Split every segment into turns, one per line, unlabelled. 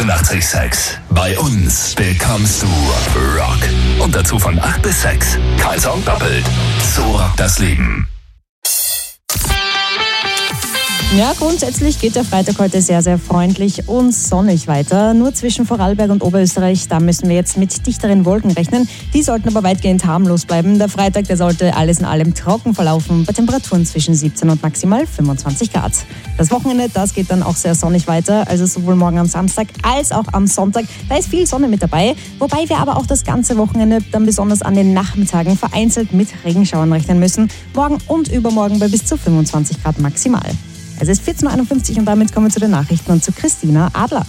88,6. Bei uns bekommst du Rock. Und dazu von 8 bis 6. Kein Song doppelt. So rockt das Leben.
Ja, grundsätzlich geht der Freitag heute sehr, sehr freundlich und sonnig weiter. Nur zwischen Vorarlberg und Oberösterreich, da müssen wir jetzt mit dichteren Wolken rechnen. Die sollten aber weitgehend harmlos bleiben. Der Freitag, der sollte alles in allem trocken verlaufen, bei Temperaturen zwischen 17 und maximal 25 Grad. Das Wochenende, das geht dann auch sehr sonnig weiter, also sowohl morgen am Samstag als auch am Sonntag. Da ist viel Sonne mit dabei, wobei wir aber auch das ganze Wochenende dann besonders an den Nachmittagen vereinzelt mit Regenschauern rechnen müssen. Morgen und übermorgen bei bis zu 25 Grad maximal. Es ist 14.51 Uhr und damit kommen wir zu den Nachrichten und zu Christina Adler.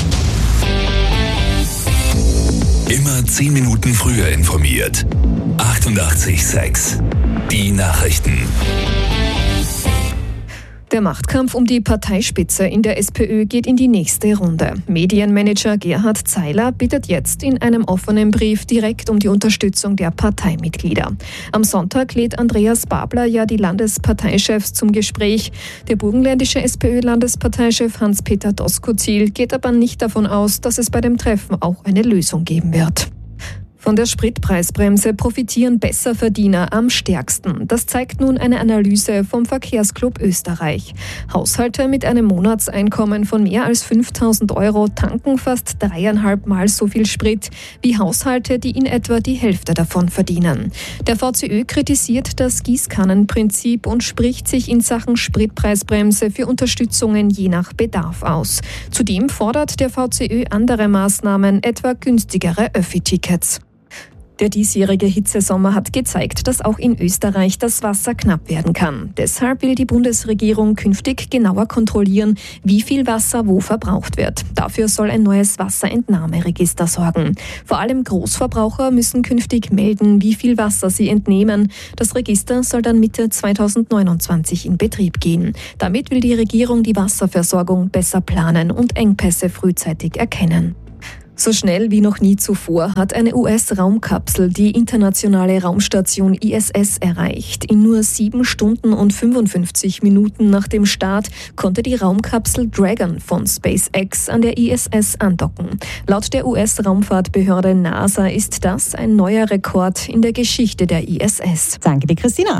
Immer 10 Minuten früher informiert. 88,6. Die Nachrichten.
Der Machtkampf um die Parteispitze in der SPÖ geht in die nächste Runde. Medienmanager Gerhard Zeiler bittet jetzt in einem offenen Brief direkt um die Unterstützung der Parteimitglieder. Am Sonntag lädt Andreas Babler ja die Landesparteichefs zum Gespräch. Der burgenländische SPÖ-Landesparteichef Hans-Peter Doskozil geht aber nicht davon aus, dass es bei dem Treffen auch eine Lösung geben wird. Von der Spritpreisbremse profitieren Besserverdiener am stärksten. Das zeigt nun eine Analyse vom Verkehrsclub Österreich. Haushalte mit einem Monatseinkommen von mehr als 5.000 € tanken fast 3,5 Mal so viel Sprit wie Haushalte, die in etwa die Hälfte davon verdienen. Der VCÖ kritisiert das Gießkannenprinzip und spricht sich in Sachen Spritpreisbremse für Unterstützungen je nach Bedarf aus. Zudem fordert der VCÖ andere Maßnahmen, etwa günstigere Öffi-Tickets. Der diesjährige Hitzesommer hat gezeigt, dass auch in Österreich das Wasser knapp werden kann. Deshalb will die Bundesregierung künftig genauer kontrollieren, wie viel Wasser wo verbraucht wird. Dafür soll ein neues Wasserentnahmeregister sorgen. Vor allem Großverbraucher müssen künftig melden, wie viel Wasser sie entnehmen. Das Register soll dann Mitte 2029 in Betrieb gehen. Damit will die Regierung die Wasserversorgung besser planen und Engpässe frühzeitig erkennen. So schnell wie noch nie zuvor hat eine US-Raumkapsel die internationale Raumstation ISS erreicht. In nur 7 Stunden und 55 Minuten nach dem Start konnte die Raumkapsel Dragon von SpaceX an der ISS andocken. Laut der US-Raumfahrtbehörde NASA ist das ein neuer Rekord in der Geschichte der ISS.
Danke dir, Christina.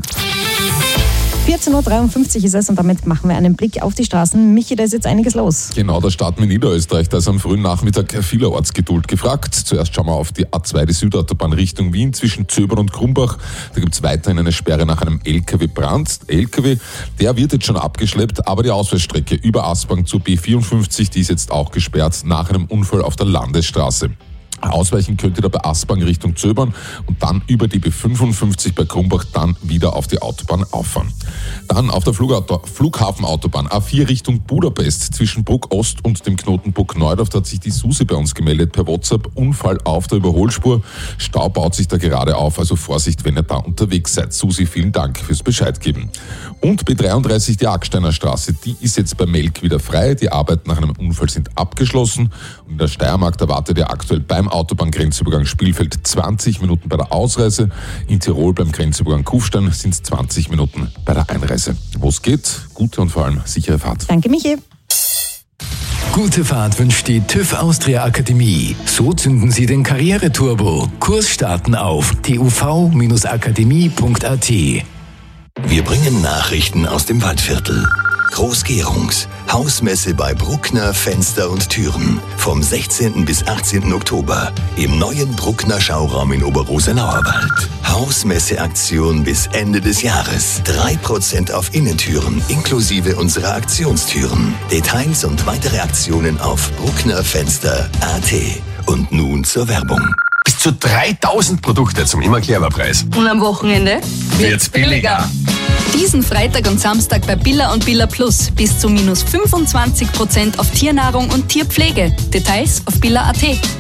14.53 Uhr ist es und damit machen wir einen Blick auf die Straßen. Michi, da ist jetzt einiges los.
Genau, da starten wir in Niederösterreich. Da ist am frühen Nachmittag vielerorts Geduld gefragt. Zuerst schauen wir auf die A2, die Südautobahn Richtung Wien zwischen Zöbern und Krumbach. Da gibt es weiterhin eine Sperre nach einem LKW-Brand. LKW, der wird jetzt schon abgeschleppt, aber die Ausweichstrecke über Aspang zur B54, die ist jetzt auch gesperrt nach einem Unfall auf der Landesstraße. Ausweichen könnt ihr da bei Aspang Richtung Zöbern und dann über die B55 bei Krumbach dann wieder auf die Autobahn auffahren. Dann auf der Flughafenautobahn A4 Richtung Budapest zwischen Bruck Ost und dem Knotenpunkt Neudorf. Da hat sich die Susi bei uns gemeldet per WhatsApp. Unfall auf der Überholspur. Stau baut sich da gerade auf, also Vorsicht, wenn ihr da unterwegs seid. Susi, vielen Dank fürs Bescheid geben. Und B33 die Agsteiner Straße, die ist jetzt bei Melk wieder frei. Die Arbeiten nach einem Unfall sind abgeschlossen. Und in der Steiermark, da wartet ihr aktuell beim Autobahngrenzübergang Spielfeld 20 Minuten bei der Ausreise. In Tirol beim Grenzübergang Kufstein sind es 20 Minuten bei der Einreise. Wo es geht, gute und vor allem sichere Fahrt.
Danke, Michi.
Gute Fahrt wünscht die TÜV Austria Akademie. So zünden Sie den Karriereturbo. Kurs starten auf tuv-akademie.at. Wir bringen Nachrichten aus dem Waldviertel. Großgärungs, Hausmesse bei Bruckner Fenster und Türen vom 16. bis 18. Oktober im neuen Bruckner Schauraum in Oberrosenauerwald. Hausmesseaktion bis Ende des Jahres. 3% auf Innentüren inklusive unserer Aktionstüren. Details und weitere Aktionen auf brucknerfenster.at. Und nun zur Werbung.
Bis zu 3.000 Produkte zum immer Preis.
Und am Wochenende
Wird's billiger.
Diesen Freitag und Samstag bei Billa und Billa Plus bis zu minus 25% auf Tiernahrung und Tierpflege. Details auf billa.at.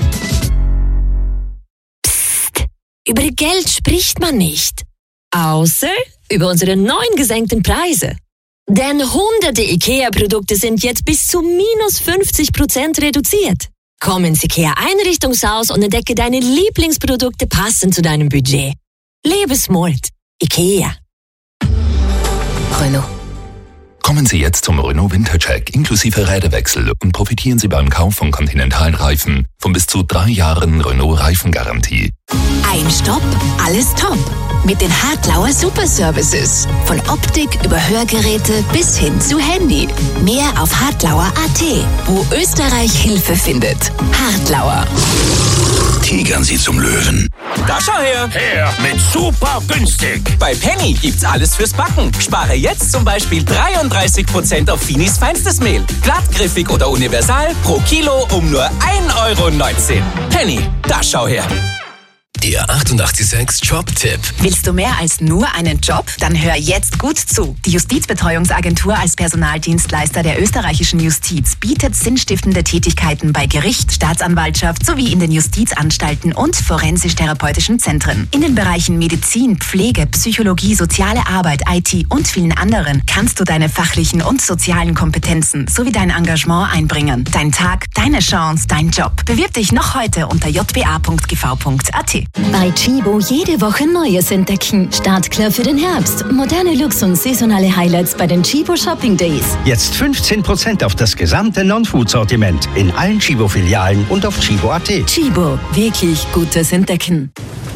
Psst, über Geld spricht man nicht. Außer über unsere neuen gesenkten Preise. Denn hunderte IKEA-Produkte sind jetzt bis zu minus 50% reduziert. Komm ins IKEA-Einrichtungshaus und entdecke deine Lieblingsprodukte passend zu deinem Budget. Lebe smart. IKEA.
Renault.
Kommen Sie jetzt zum Renault Wintercheck inklusive Räderwechsel und profitieren Sie beim Kauf von Continental-Reifen von bis zu 3 Jahren Renault-Reifengarantie.
Ein Stopp, alles top. Mit den Hartlauer Superservices. Von Optik über Hörgeräte bis hin zu Handy. Mehr auf hartlauer.at, wo Österreich Hilfe findet. Hartlauer.
Tigern Sie zum Löwen.
Da schau her! Mit super günstig! Bei Penny gibt's alles fürs Backen. Spare jetzt zum Beispiel 33% auf Finis feinstes Mehl. Glattgriffig oder universal pro Kilo um nur 1,19 €. Penny, da schau her!
Der 886 Job-Tipp.
Willst du mehr als nur einen Job? Dann hör jetzt gut zu. Die Justizbetreuungsagentur als Personaldienstleister der österreichischen Justiz bietet sinnstiftende Tätigkeiten bei Gericht, Staatsanwaltschaft sowie in den Justizanstalten und forensisch-therapeutischen Zentren. In den Bereichen Medizin, Pflege, Psychologie, soziale Arbeit, IT und vielen anderen kannst du deine fachlichen und sozialen Kompetenzen sowie dein Engagement einbringen. Dein Tag, deine Chance, dein Job. Bewirb dich noch heute unter jba.gv.at.
Bei Chibo jede Woche Neues entdecken. Startklar für den Herbst. Moderne Looks und saisonale Highlights bei den Chibo Shopping Days.
Jetzt 15% auf das gesamte Non-Food-Sortiment in allen Chibo-Filialen und auf chibo.at.
Chibo, wirklich gutes Entdecken.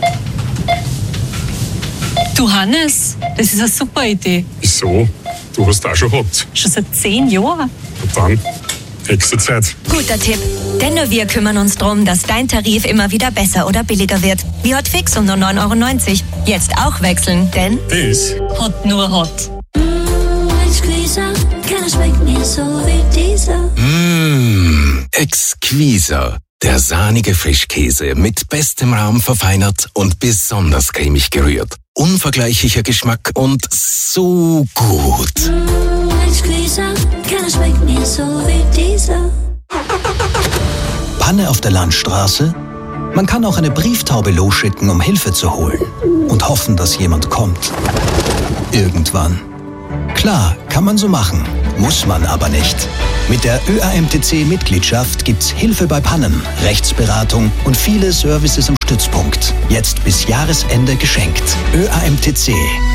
Du Hannes, das ist eine super Idee.
Wieso? Du hast auch schon gehabt.
Schon seit 10 Jahren.
Und dann? Nächste Zeit.
Guter Tipp. Denn nur wir kümmern uns darum, dass dein Tarif immer wieder besser oder billiger wird. Wie Hotfix um nur 9,90 €. Jetzt auch wechseln, denn
das
Hot nur Hot.
Exquisa. Der sahnige Frischkäse mit bestem Rahm verfeinert und besonders cremig gerührt. Unvergleichlicher Geschmack und so gut.
Panne auf der Landstraße? Man kann auch eine Brieftaube losschicken, um Hilfe zu holen. Und hoffen, dass jemand kommt. Irgendwann. Klar, kann man so machen. Muss man aber nicht. Mit der ÖAMTC-Mitgliedschaft gibt's Hilfe bei Pannen, Rechtsberatung und viele Services am Stützpunkt. Jetzt bis Jahresende geschenkt. ÖAMTC.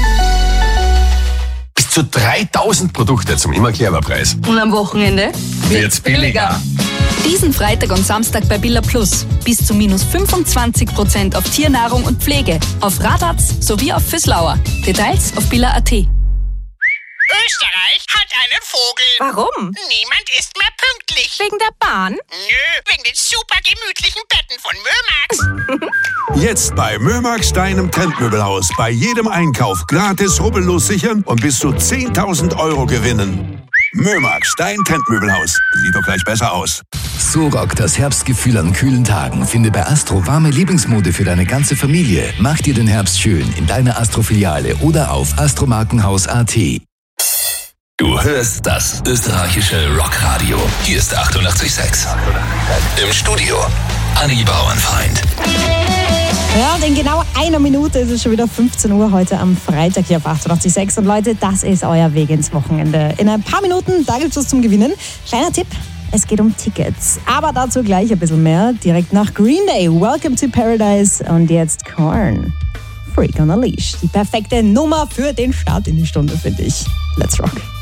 Bis zu 3000 Produkte zum immer Preis.
Und am Wochenende
wird's billiger.
Diesen Freitag und Samstag bei Billa Plus. Bis zu minus 25% auf Tiernahrung und Pflege, auf Radatz sowie auf Füßlauer. Details auf billa.at.
Österreich hat einen Vogel.
Warum?
Niemand ist mehr pünktlich.
Wegen der Bahn?
Nö, wegen den super gemütlichen Betten von Mömax.
Jetzt bei Mömax, deinem Trendmöbelhaus. Bei jedem Einkauf gratis rubbellos sichern und bis zu 10.000 € gewinnen. Mömax, dein Trendmöbelhaus. Sieht doch gleich besser aus.
So rockt das Herbstgefühl an kühlen Tagen. Finde bei Astro warme Lieblingsmode für deine ganze Familie. Mach dir den Herbst schön in deiner Astro-Filiale oder auf astromarkenhaus.at.
Du hörst das österreichische Rockradio. Hier ist 88,6. Im Studio Anni Bauernfeind.
Ja, und in genau einer Minute ist es schon wieder 15 Uhr heute am Freitag hier auf 88,6. Und Leute, das ist euer Weg ins Wochenende. In ein paar Minuten, da gibt es was zum Gewinnen. Kleiner Tipp, es geht um Tickets. Aber dazu gleich ein bisschen mehr. Direkt nach Green Day, Welcome to Paradise und jetzt Korn. Freak on a Leash. Die perfekte Nummer für den Start in die Stunde, finde ich. Let's rock.